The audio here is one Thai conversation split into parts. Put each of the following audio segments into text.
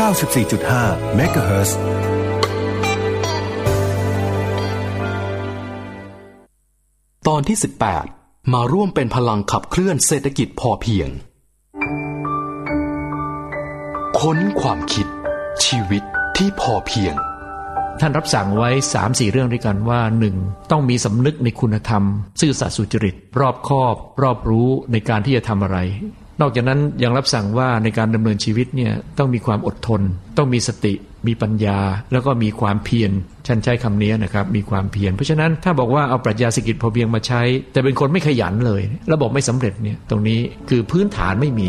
94.5 เมกะเฮิรตซ์ตอนที่18มาร่วมเป็นพลังขับเคลื่อนเศรษฐกิจพอเพียงค้นความคิดชีวิตที่พอเพียงท่านรับสั่งไว้ 3-4 เรื่องด้วยกันว่า 1. ต้องมีสำนึกในคุณธรรมซื่อสัตย์สุจริตรอบคอบรอบรู้ในการที่จะทำอะไรนอกจากนั้นยังรับสั่งว่าในการดำเนินชีวิตเนี่ยต้องมีความอดทนต้องมีสติมีปัญญาแล้วก็มีความเพียรฉันใช้คำนี้นะครับมีความเพียรเพราะฉะนั้นถ้าบอกว่าเอาปรัชญาเศรษฐกิจพอเพียงมาใช้แต่เป็นคนไม่ขยันเลยแล้วบอกไม่สำเร็จเนี่ยตรงนี้คือพื้นฐานไม่มี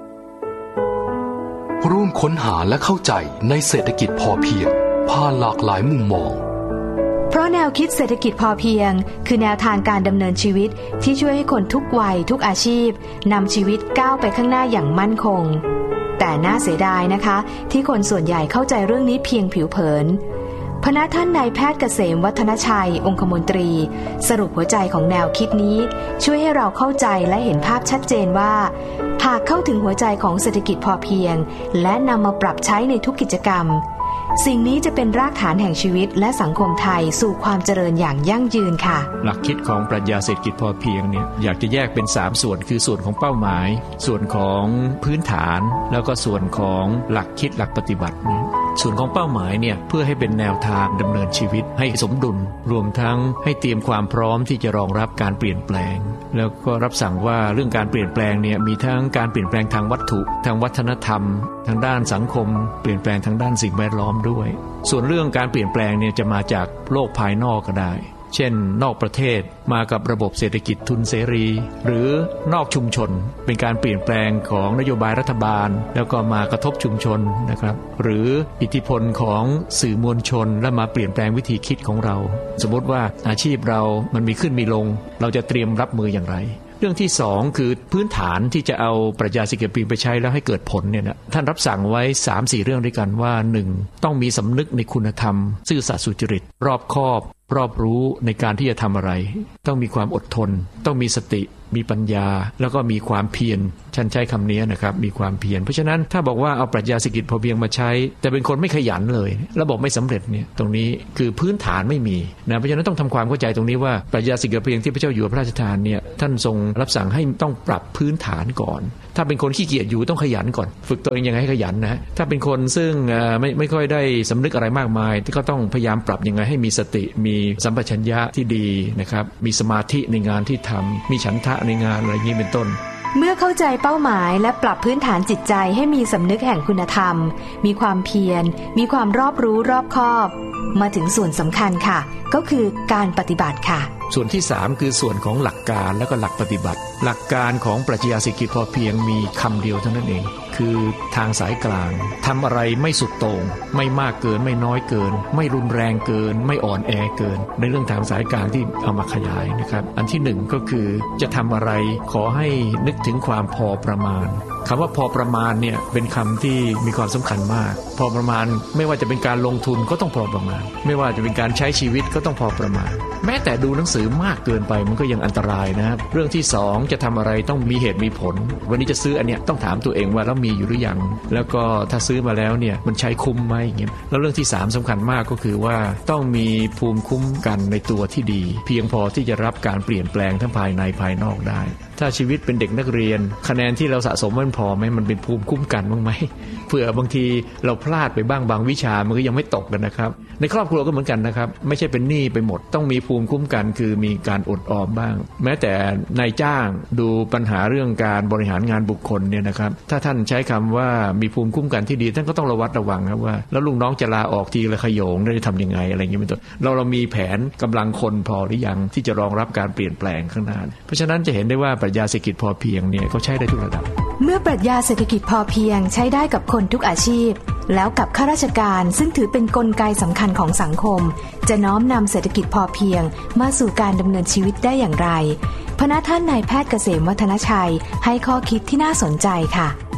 ร่วมค้นหาและเข้าใจในเศรษฐกิจพอเพียงผ่านหลากหลายมุมมองเพราะแนวคิดเศรษฐกิจพอเพียงคือแนวทางการดำเนินชีวิตที่ช่วยให้คนทุกวัยทุกอาชีพนำชีวิตก้าวไปข้างหน้าอย่างมั่นคงแต่น่าเสียดายนะคะที่คนส่วนใหญ่เข้าใจเรื่องนี้เพียงผิวเผินพนักท่านนายแพทย์เกษมวัฒนชัยองคมนตรีสรุปหัวใจของแนวคิดนี้ช่วยให้เราเข้าใจและเห็นภาพชัดเจนว่าหากเข้าถึงหัวใจของเศรษฐกิจพอเพียงและนำมาปรับใช้ในทุกกิจกรรมสิ่งนี้จะเป็นรากฐานแห่งชีวิตและสังคมไทยสู่ความเจริญอย่างยั่งยืนค่ะหลักคิดของปรัชญาเศรษฐกิจพอเพียงเนี่ยอยากจะแยกเป็น3ส่วนคือส่วนของเป้าหมายส่วนของพื้นฐานแล้วก็ส่วนของหลักคิดหลักปฏิบัติส่วนของเป้าหมายเนี่ยเพื่อให้เป็นแนวทางดำเนินชีวิตให้สมดุลรวมทั้งให้เตรียมความพร้อมที่จะรองรับการเปลี่ยนแปลงแล้วก็รับสั่งว่าเรื่องการเปลี่ยนแปลงเนี่ยมีทั้งการเปลี่ยนแปลงทางวัตถุทางวัฒนธรรมทางด้านสังคมเปลี่ยนแปลงทางด้านสิ่งแวดล้อมด้วยส่วนเรื่องการเปลี่ยนแปลงเนี่ยจะมาจากโลกภายนอกก็ได้เช่นนอกประเทศมากับระบบเศรษฐกิจทุนเสรีหรือนอกชุมชนเป็นการเปลี่ยนแปลงของนโยบายรัฐบาลแล้วก็มากระทบชุมชนนะครับหรืออิทธิพลของสื่อมวลชนและมาเปลี่ยนแปลงวิธีคิดของเราสมมติว่าอาชีพเรามันมีขึ้นมีลงเราจะเตรียมรับมืออย่างไรเรื่องที่2คือพื้นฐานที่จะเอาปรัชญาเศรษฐกิจพอเพียงไปใช้แล้วให้เกิดผลเนี่ยนะท่านรับสั่งไว้ 3-4 เรื่องด้วยกันว่า 1. ต้องมีสำนึกในคุณธรรมซื่อสัตย์สุจริตรอบคอบรอบรู้ในการที่จะทำอะไรต้องมีความอดทนต้องมีสติมีปัญญาแล้วก็มีความเพียรฉันใช้คำนี้นะครับมีความเพียรเพราะฉะนั้นถ้าบอกว่าเอาปรัชญาเศรษฐกิจพอเพียงมาใช้แต่เป็นคนไม่ขยันเลยแล้วบอกไม่สำเร็จเนี่ยตรงนี้คือพื้นฐานไม่มีนะเพราะฉะนั้นต้องทำความเข้าใจตรงนี้ว่าปรัชญาเศรษฐกิจพอเพียงที่พระเจ้าอยู่หัวพระราชทานเนี่ยท่านทรงรับสั่งให้ต้องปรับพื้นฐานก่อนถ้าเป็นคนขี้เกียจอยู่ต้องขยันก่อนฝึกตัวเองยังไงให้ขยันนะถ้าเป็นคนซึ่งไม่ค่อยได้สำนึกอะไรมากมายที่ก็ต้องพยายามปรับยังไงให้มีสติมีสัมปชัญญะที่ดีนะครับมีสมาธิในงานที่ทำมีฉันทะในงานอะไรนี้เป็นต้นเมื่อเข้าใจเป้าหมายและปรับพื้นฐานจิตใจให้มีสำนึกแห่งคุณธรรมมีความเพียรมีความรอบรู้รอบคอบมาถึงส่วนสำคัญค่ะก็คือการปฏิบัติค่ะส่วนที่3คือส่วนของหลักการและก็หลักปฏิบัติหลักการของปรัชญาเศรษฐกิจพอเพียงมีคำเดียวเท่านั้นเองคือทางสายกลางทำอะไรไม่สุดโต่งไม่มากเกินไม่น้อยเกินไม่รุนแรงเกินไม่อ่อนแอเกินในเรื่องทางสายกลางที่เอามาขยายนะครับอันที่1ก็คือจะทำอะไรขอให้นึกถึงความพอประมาณคำว่าพอประมาณเนี่ยเป็นคำที่มีความสำคัญมากพอประมาณไม่ว่าจะเป็นการลงทุนก็ต้องพอประมาณไม่ว่าจะเป็นการใช้ชีวิตก็ต้องพอประมาณแม้แต่ดูหนังสือมากเกินไปมันก็ยังอันตรายนะครับเรื่องที่2จะทำอะไรต้องมีเหตุมีผลวันนี้จะซื้ออันเนี้ยต้องถามตัวเองว่าแล้วมีอยู่หรือยังแล้วก็ถ้าซื้อมาแล้วเนี่ยมันใช้คุ้มไหมอย่างเงี้ยแล้วเรื่องที่3สำคัญมากก็คือว่าต้องมีภูมิคุ้มกันในตัวที่ดีเพียงพอที่จะรับการเปลี่ยนแปลงทั้งภายในภายนอกได้ถ้าชีวิตเป็นเด็กนักเรียนคะแนนที่เราสะสมมันพอไหมมันเป็นภูมิคุ้มกันบ้างไหมเผื่อบางทีเราพลาดไปบ้างบางวิชามันก็ยังไม่ตกกันนะครับในครอบครัวก็เหมือนกันนะครับไม่ใช่เป็นหนี้ไปหมดต้องมีภูมิคุ้มกันคือมีการอดออมบ้างแม้แต่นายจ้างดูปัญหาเรื่องการบริหารงานบุคคลเนี่ยนะครับถ้าท่านใช้คำว่ามีภูมิคุ้มกันที่ดีท่านก็ต้องระวัดระวังครับว่าแล้วลูกน้องจะลาออกทีละขโยงได้ทำยังไงอะไรอย่างเงี้ยเป็นต้นเรามีแผนกำลังคนพอหรือยังที่จะรองรับการเปลี่ยนแปลงข้างหน้าเพราะฉะนั้นจะเห็นได้ว่าปรัชญาเศรษฐกิจพอเพียงเนี่ยเขาใช้ได้ทุกระดับเมื่อปรัชญาเศรษฐกิจพอเพียงใช้ได้กับคนทุกอาชีพแล้วกับข้าราชการซึ่งถือเป็นกลไกสำคัญของสังคมจะน้อมนำเศรษฐกิจพอเพียงมาสู่การดำเนินชีวิตได้อย่างไรพนักท่านนายแพทย์เกษมวัฒนชัยให้ข้อคิดที่น่าสนใจค่ะ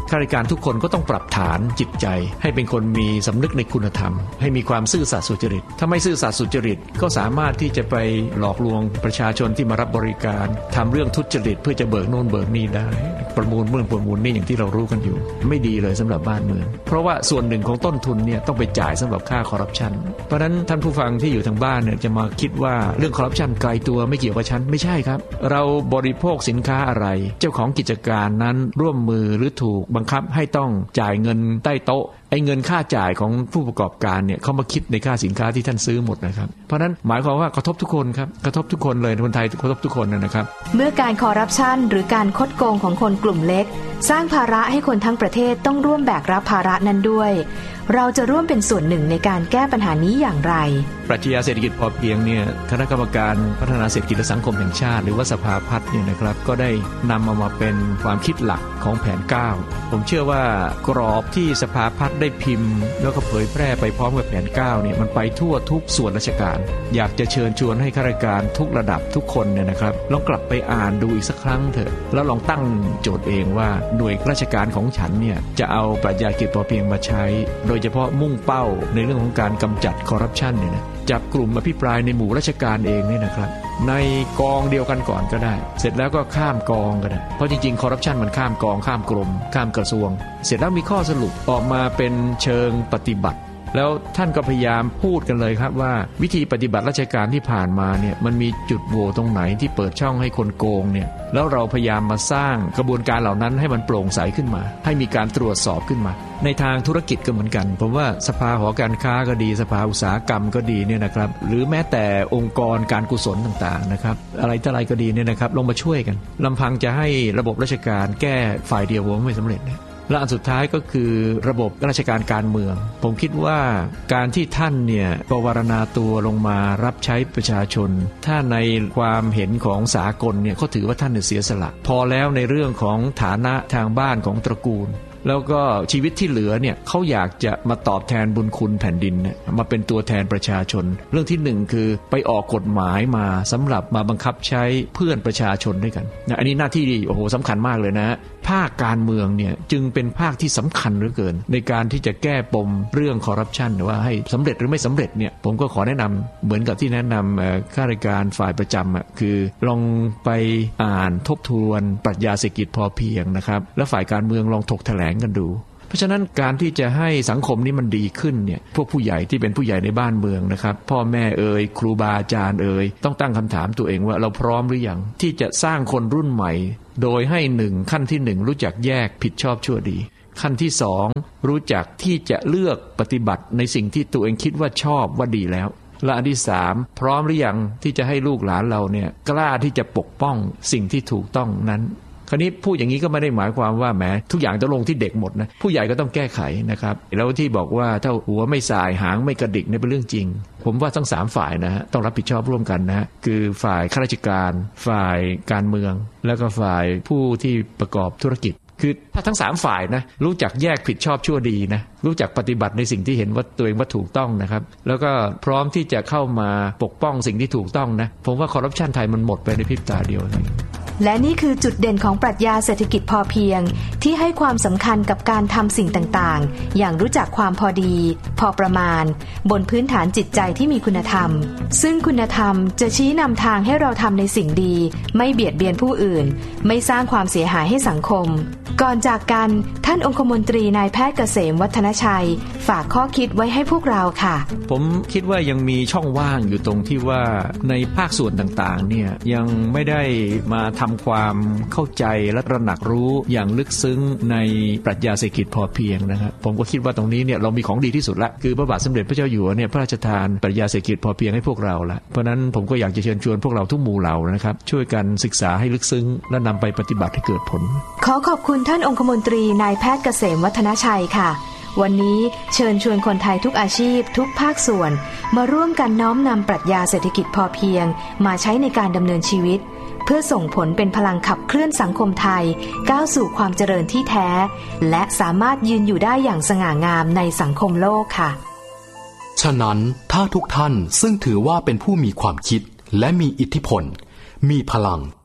ข้าราชการทุกคนก็ต้องปรับฐานจิตใจให้เป็นคนมีสำนึกในคุณธรรมให้มีความซื่อสัตย์สุจริตถ้าไม่ซื่อสัตย์สุจริตก็สามารถที่จะไปหลอกลวงประชาชนที่มารับบริการทำเรื่องทุจริตเพื่อจะเบิกโน่นเบิกนี่ได้ประมูลเมืองประมูลนี่อย่างที่เรารู้กันอยู่ไม่ดีเลยสำหรับบ้านเมืองเพราะว่าส่วนหนึ่งของต้นทุนเนี่ยต้องไปจ่ายสำหรับค่าคอร์รัปชันเพราะฉะนั้นท่านผู้ฟังที่อยู่ทางบ้านเนี่ยจะมาคิดว่าเรื่องคอร์รัปชันไกลตัวไม่เกี่ยวกับฉันไม่ใช่ครับเราบริโภคสินค้าอะไรเจ้าของกิจการนั้นร่วมมือหรือถูกบังคับให้ต้องจ่ายเงินใต้โต๊ะไอ้เงินค่าจ่ายของผู้ประกอบการเนี่ยเขามาคิดในค่าสินค้าที่ท่านซื้อหมดนะครับเพราะนั้นหมายความว่ากระทบทุกคนครับกระทบทุกคนเลยคนไทยกระทบทุกคนนะครับเมื่อการคอร์รัปชันหรือการคดโกงของคนกลุ่มเล็กสร้างภาระให้คนทั้งประเทศต้องร่วมแบกรับภาระนั้นด้วยเราจะร่วมเป็นส่วนหนึ่งในการแก้ปัญหานี้อย่างไรปรัชญาเศรษฐกิจพอเพียงเนี่ยคณะกรรมการพัฒนาเศรษฐกิจและสังคมแห่งชาติหรือว่าสภาพัฒน์เนี่ยนะครับก็ได้นำมาเป็นความคิดหลักของแผน9ผมเชื่อว่ากรอบที่สภาพัฒน์ได้พิมพ์แล้วก็เผยแพร่ไปพร้อมกับแผน9เนี่ยมันไปทั่วทุกส่วนราชการอยากจะเชิญชวนให้ข้าราชการทุกระดับทุกคนเนี่ยนะครับลองกลับไปอ่านดูอีกสักครั้งเถอะแล้วลองตั้งโจทย์เองว่าหน่วยราชการของฉันเนี่ยจะเอาปรัชญาเศรษฐกิจพอเพียงมาใช้โดยเฉพาะมุ่งเป้าในเรื่องของการกำจัดคอร์รัปชันเนี่ยนะจับกลุ่มอภิปรายในหมู่ราชการเองเนี่ยนะครับในกองเดียวกันก่อนก็ได้เสร็จแล้วก็ข้ามกองก็ได้เพราะจริงๆคอร์รัปชันมันข้ามกองข้ามกรมข้ามกระทรวงเสร็จแล้วมีข้อสรุปออกมาเป็นเชิงปฏิบัติแล้วท่านก็พยายามพูดกันเลยครับว่าวิธีปฏิบัติราชการที่ผ่านมาเนี่ยมันมีจุดโหว่ตรงไหนที่เปิดช่องให้คนโกงเนี่ยแล้วเราพยายามมาสร้างกระบวนการเหล่านั้นให้มันโปร่งใสขึ้นมาให้มีการตรวจสอบขึ้นมาในทางธุรกิจก็เหมือนกันผมว่าสภาหอการค้าก็ดีสภาอุตสาหกรรมก็ดีเนี่ยนะครับหรือแม้แต่องค์กรการกุศลต่างๆนะครับอะไรต่ออะไรก็ดีเนี่ยนะครับลงมาช่วยกันลำพังจะให้ระบบราชการแก้ฝ่ายเดียวผมไม่สำเร็จนะและอันสุดท้ายก็คือระบบราชการการเมืองผมคิดว่าการที่ท่านเนี่ยปวารณาตัวลงมารับใช้ประชาชนถ้าในความเห็นของสากลเนี่ยเขาถือว่าท่านเสียสละพอแล้วในเรื่องของฐานะทางบ้านของตระกูลแล้วก็ชีวิตที่เหลือเนี่ยเขาอยากจะมาตอบแทนบุญคุณแผ่นดินเนี่ยมาเป็นตัวแทนประชาชนเรื่องที่หนึ่งคือไปออกกฎหมายมาสำหรับมาบังคับใช้เพื่อนประชาชนด้วยกันอันนี้หน้าที่ดีโอ้โหสำคัญมากเลยนะภาคการเมืองเนี่ยจึงเป็นภาคที่สำคัญเหลือเกินในการที่จะแก้ปมเรื่องคอร์รัปชันว่าให้สำเร็จหรือไม่สำเร็จเนี่ยผมก็ขอแนะนำเหมือนกับที่แนะนำข้าราชการฝ่ายประจำคือลองไปอ่านทบทวนปรัชญาเศรษฐกิจพอเพียงนะครับแล้วฝ่ายการเมืองลองถกแถลงกันดูเพราะฉะนั้นการที่จะให้สังคมนี้มันดีขึ้นเนี่ยพวกผู้ใหญ่ที่เป็นผู้ใหญ่ในบ้านเมืองนะครับพ่อแม่ครูบาอาจารย์ต้องตั้งคำถามตัวเองว่าเราพร้อมหรือยังที่จะสร้างคนรุ่นใหม่โดยให้ขั้นที่1รู้จักแยกผิดชอบชั่วดีขั้นที่2รู้จักที่จะเลือกปฏิบัติในสิ่งที่ตัวเองคิดว่าชอบว่าดีแล้วและอันที่3พร้อมหรือยังที่จะให้ลูกหลานเราเนี่ยกล้าที่จะปกป้องสิ่งที่ถูกต้องนั้นคราวนี้พูดอย่างนี้ก็ไม่ได้หมายความว่าแหมทุกอย่างจะลงที่เด็กหมดนะผู้ใหญ่ก็ต้องแก้ไขนะครับแล้วที่บอกว่าถ้าหัวไม่สายหางไม่กระดิกเนี่ยเป็นเรื่องจริงผมว่าทั้ง3ฝ่ายนะฮะต้องรับผิดชอบร่วมกันนะคือฝ่ายข้าราชการฝ่ายการเมืองแล้วก็ฝ่ายผู้ที่ประกอบธุรกิจคือถ้าทั้ง3ฝ่ายนะรู้จักแยกผิดชอบชั่วดีนะรู้จักปฏิบัติในสิ่งที่เห็นว่าตัวเองว่าถูกต้องนะครับแล้วก็พร้อมที่จะเข้ามาปกป้องสิ่งที่ถูกต้องนะผมว่าคอร์รัปชันไทยมันหมดไปในพริบตาเดียวนะและนี่คือจุดเด่นของปรัชญาเศรษฐกิจพอเพียงที่ให้ความสำคัญกับการทำสิ่งต่างๆอย่างรู้จักความพอดีพอประมาณบนพื้นฐานจิตใจที่มีคุณธรรมซึ่งคุณธรรมจะชี้นำทางให้เราทำในสิ่งดีไม่เบียดเบียนผู้อื่นไม่สร้างความเสียหายให้สังคมก่อนจากกันท่านองคมนตรีนายแพทย์เกษมวัฒนชัยฝากข้อคิดไว้ให้พวกเราค่ะผมคิดว่ายังมีช่องว่างอยู่ตรงที่ว่าในภาคส่วนต่างๆเนี่ยยังไม่ได้มาทำความเข้าใจและตระหนักรู้อย่างลึกซึ้งในปรัชญาเศรษฐกิจพอเพียงนะครับผมก็คิดว่าตรงนี้เนี่ยเรามีของดีที่สุดละคือพระบาทสมเด็จพระเจ้าอยู่หัวเนี่ยพระราชทานปรัชญาเศรษฐกิจพอเพียงให้พวกเราละเพราะนั้นผมก็อยากจะเชิญชวนพวกเราทุกหมู่เหล่านะครับช่วยกันศึกษาให้ลึกซึ้งและนำไปปฏิบัติให้เกิดผลขอบคุณท่านองคมนตรีนายแพทย์เกษมวัฒนชัยค่ะวันนี้เชิญชวนคนไทยทุกอาชีพทุกภาคส่วนมาร่วมกันน้อมนำปรัชญาเศรษฐกิจพอเพียงมาใช้ในการดำเนินชีวิตเพื่อส่งผลเป็นพลังขับเคลื่อนสังคมไทยก้าวสู่ความเจริญที่แท้และสามารถยืนอยู่ได้อย่างสง่างามในสังคมโลกค่ะฉะนั้นถ้าทุกท่านซึ่งถือว่าเป็นผู้มีความคิดและมีอิทธิพลมีพลัง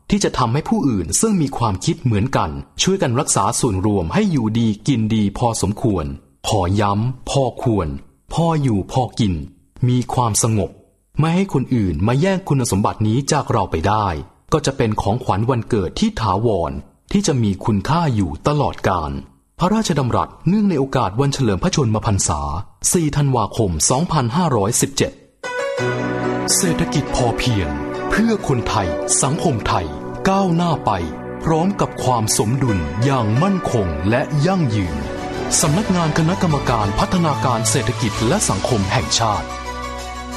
ที่จะทำให้ผู้อื่นซึ่งมีความคิดเหมือนกันช่วยกันรักษาส่วนรวมให้อยู่ดีกินดีพอสมควรพอย้ำพอควรพออยู่พอกินมีความสงบไม่ให้คนอื่นมาแย่งคุณสมบัตินี้จากเราไปได้ก็จะเป็นของขวัญวันเกิดที่ถาวรที่จะมีคุณค่าอยู่ตลอดกาลพระราชดำรัสเนื่องในโอกาสวันเฉลิมพระชนมพรรษา 4 ธันวาคม 2517 เศรษฐกิจพอเพียงเพื่อคนไทยสังคมไทยก้าวหน้าไปพร้อมกับความสมดุลอย่างมั่นคงและยั่งยืนสำนักงานคณะกรรมการพัฒนาการเศรษฐกิจและสังคมแห่งชาติ